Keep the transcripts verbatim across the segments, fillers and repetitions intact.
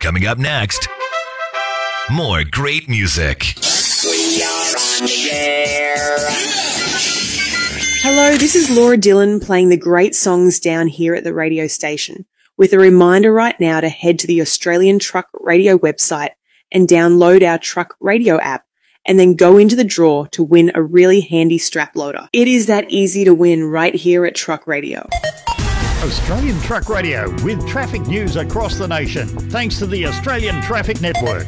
Coming up next, more great music. We are on the air. Hello, this is Laura Dillon playing the great songs down here at the radio station, with a reminder right now to head to the Australian Truck Radio website and download our Truck Radio app, and then go into the draw to win a really handy strap loader. It is that easy to win right here at Truck Radio. Australian Truck Radio, with traffic news across the nation, thanks to the Australian Traffic Network.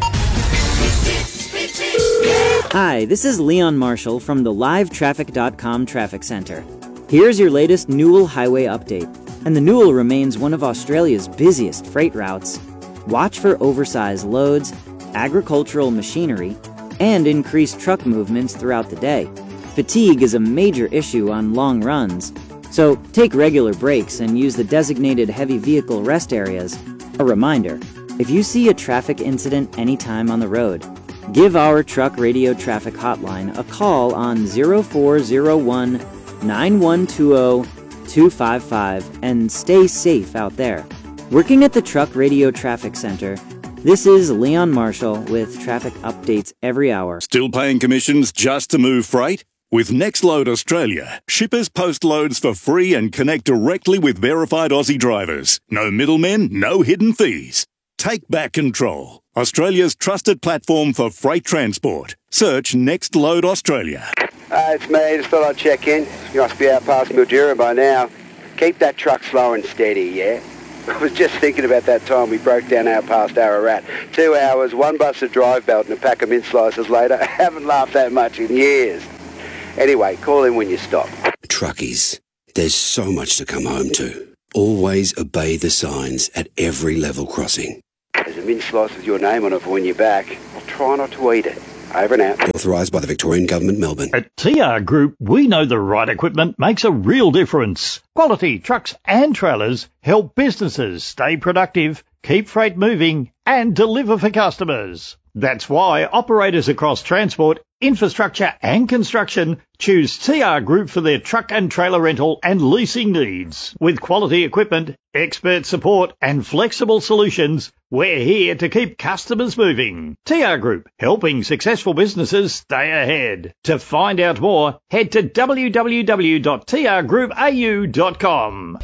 Hi, this is Leon Marshall from the live traffic dot com Traffic Centre. Here's your latest Newell Highway update. And the Newell remains one of Australia's busiest freight routes. Watch for oversized loads, agricultural machinery, and increased truck movements throughout the day. Fatigue is a major issue on long runs, so take regular breaks and use the designated heavy vehicle rest areas. A reminder, if you see a traffic incident anytime on the road, give our Truck Radio Traffic Hotline a call on zero four zero one, nine one two zero, two five five and stay safe out there. Working at the Truck Radio Traffic Center, this is Leon Marshall with traffic updates every hour. Still paying commissions just to move freight? With Nextload Australia, shippers post loads for free and connect directly with verified Aussie drivers. No middlemen, no hidden fees. Take back control. Australia's trusted platform for freight transport. Search Nextload Australia. Uh, it's me. Just thought I'd check in. You must be out past Mildura by now. Keep that truck slow and steady, yeah? I was just thinking about that time we broke down out past Ararat. Two hours, one busted drive belt and a pack of mint slices later. I haven't laughed that much in years. Anyway, call in when you stop. Truckies, there's so much to come home to. Always obey the signs at every level crossing. There's a mint slice with your name on it for when you're back. I'll try not to eat it. Over and out. Authorised by the Victorian Government, Melbourne. At T R Group, we know the right equipment makes a real difference. Quality trucks and trailers help businesses stay productive, keep freight moving, and deliver for customers. That's why operators across transport, infrastructure and construction choose T R Group for their truck and trailer rental and leasing needs. With quality equipment, expert support and flexible solutions, we're here to keep customers moving. T R Group, helping successful businesses stay ahead. To find out more, head to w w w dot t r group a u dot com.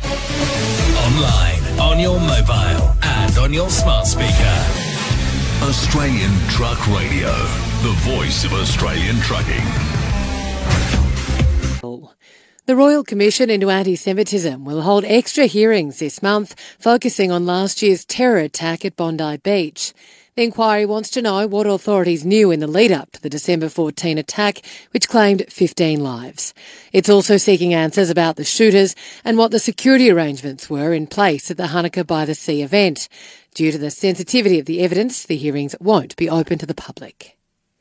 Online, on your mobile and on your smart speaker. Australian Truck Radio, the voice of Australian trucking. The Royal Commission into Anti-Semitism will hold extra hearings this month, focusing on last year's terror attack at Bondi Beach. The inquiry wants to know what authorities knew in the lead-up to the December fourteenth attack, which claimed fifteen lives. It's also seeking answers about the shooters and what the security arrangements were in place at the Hanukkah by the Sea event. Due to the sensitivity of the evidence, the hearings won't be open to the public.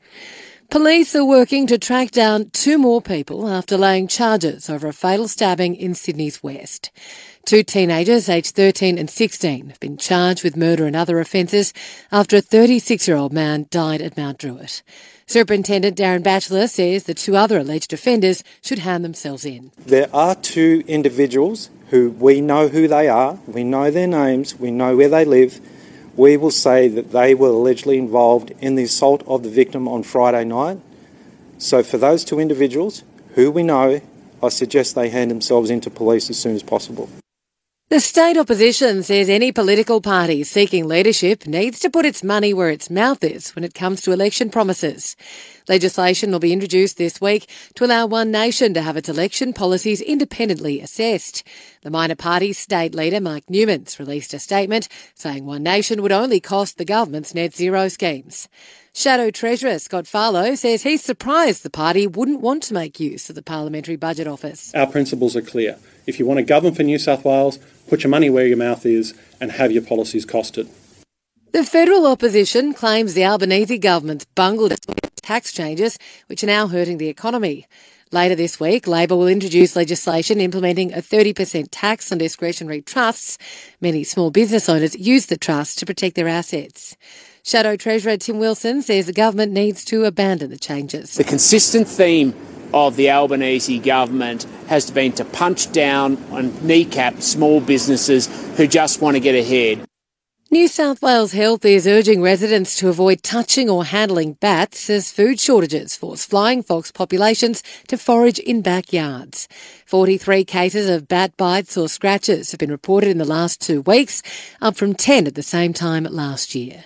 Police are working to track down two more people after laying charges over a fatal stabbing in Sydney's West. Two teenagers, aged thirteen and sixteen, have been charged with murder and other offences after a thirty-six-year-old man died at Mount Druitt. Superintendent Darren Batchelor says the two other alleged offenders should hand themselves in. There are two individuals who we know who they are, we know their names, we know where they live. We will say that they were allegedly involved in the assault of the victim on Friday night. So for those two individuals who we know, I suggest they hand themselves into police as soon as possible. The state opposition says any political party seeking leadership needs to put its money where its mouth is when it comes to election promises. Legislation will be introduced this week to allow One Nation to have its election policies independently assessed. The minor party's state leader, Mike Newmans, released a statement saying One Nation would only cost the government's net zero schemes. Shadow Treasurer Scott Farlow says he's surprised the party wouldn't want to make use of the Parliamentary Budget Office. Our principles are clear. If you want to govern for New South Wales, put your money where your mouth is and have your policies costed. The federal opposition claims the Albanese government's bungled tax changes, which are now hurting the economy. Later this week, Labor will introduce legislation implementing a thirty percent tax on discretionary trusts. Many small business owners use the trust to protect their assets. Shadow Treasurer Tim Wilson says the government needs to abandon the changes. The consistent theme of the Albanese government has been to punch down and kneecap small businesses who just want to get ahead. New South Wales Health is urging residents to avoid touching or handling bats as food shortages force flying fox populations to forage in backyards. forty-three cases of bat bites or scratches have been reported in the last two weeks, up from ten at the same time last year.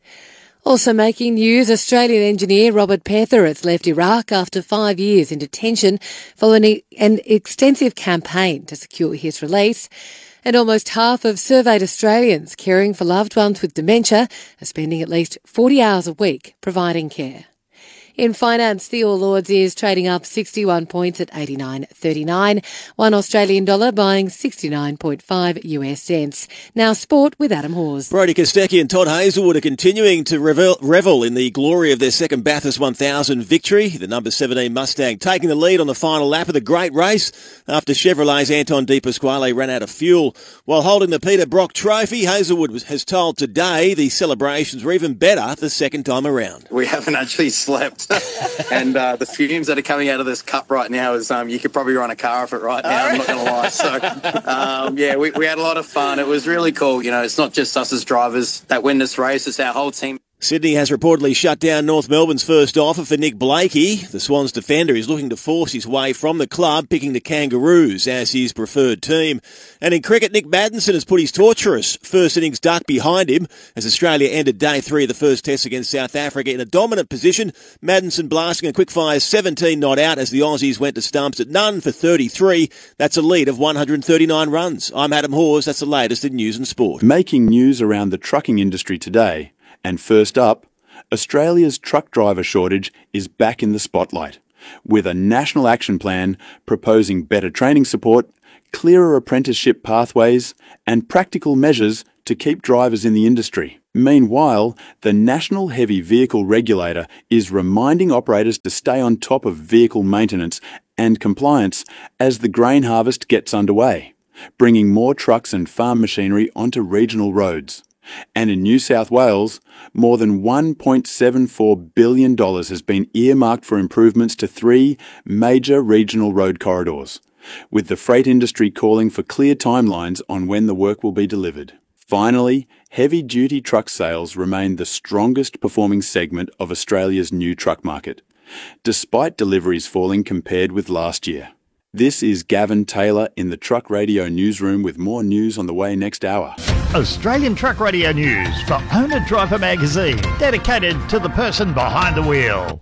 Also making news, Australian engineer Robert Pether has left Iraq after five years in detention following an extensive campaign to secure his release. And almost half of surveyed Australians caring for loved ones with dementia are spending at least forty hours a week providing care. In finance, the All Ords is trading up sixty-one points at eighty-nine thirty-nine. One Australian dollar buying sixty-nine point five U S cents. Now sport with Adam Hawes. Brodie Kostecki and Todd Hazelwood are continuing to revel, revel in the glory of their second Bathurst one thousand victory. The number seventeen Mustang taking the lead on the final lap of the great race after Chevrolet's Anton De Pasquale ran out of fuel. While holding the Peter Brock Trophy, Hazelwood was, has told Today the celebrations were even better the second time around. We haven't actually slept. and uh, the fumes that are coming out of this cup right now is um, you could probably run a car off it right now. I'm not going to lie. So, um, yeah, we, we had a lot of fun. It was really cool. You know, it's not just us as drivers that win this race. It's our whole team. Sydney has reportedly shut down North Melbourne's first offer for Nick Blakey. The Swans defender is looking to force his way from the club, picking the Kangaroos as his preferred team. And in cricket, Nick Maddinson has put his torturous first innings duck behind him as Australia ended day three of the first test against South Africa in a dominant position. Maddinson blasting a quick-fire seventeen not out as the Aussies went to stumps at none for thirty-three. That's a lead of one hundred thirty-nine runs. I'm Adam Hawes. That's the latest in news and sport. Making news around the trucking industry today. And first up, Australia's truck driver shortage is back in the spotlight, with a national action plan proposing better training support, clearer apprenticeship pathways, and practical measures to keep drivers in the industry. Meanwhile, the National Heavy Vehicle Regulator is reminding operators to stay on top of vehicle maintenance and compliance as the grain harvest gets underway, bringing more trucks and farm machinery onto regional roads. And in New South Wales, more than one point seven four billion dollars has been earmarked for improvements to three major regional road corridors, with the freight industry calling for clear timelines on when the work will be delivered. Finally, heavy-duty truck sales remain the strongest performing segment of Australia's new truck market, despite deliveries falling compared with last year. This is Gavin Taylor in the Truck Radio newsroom with more news on the way next hour. Australian Truck Radio News for Owner Driver Magazine, dedicated to the person behind the wheel.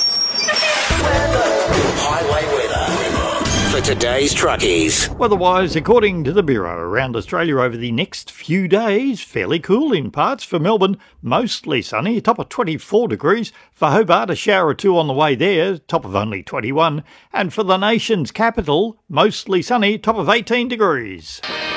Highway weather for today's truckies. Weather-wise, according to the Bureau, around Australia over the next few days, fairly cool in parts. For Melbourne, mostly sunny, top of twenty-four degrees. For Hobart, a shower or two on the way there, top of only twenty-one. And for the nation's capital, mostly sunny, top of eighteen degrees.